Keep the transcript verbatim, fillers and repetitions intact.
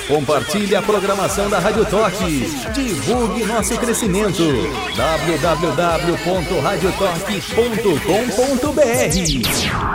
Compartilhe a programação da Rádio Toque. Divulgue nosso crescimento. w w w ponto radio toque ponto com ponto b r